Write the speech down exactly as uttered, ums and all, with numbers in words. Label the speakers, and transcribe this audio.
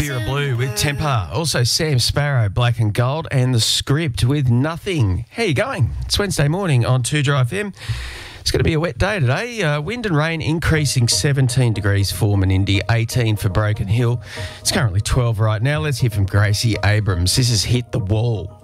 Speaker 1: Bira Blue with Temper. Also Sam Sparrow, Black and Gold, and The Script with Nothing. How you going? It's Wednesday morning on two Dry F M. It's going to be a wet day today. Uh, wind and rain increasing seventeen degrees for Menindee, eighteen for Broken Hill. It's currently twelve right now. Let's hear from Gracie Abrams. This is Hit the Wall.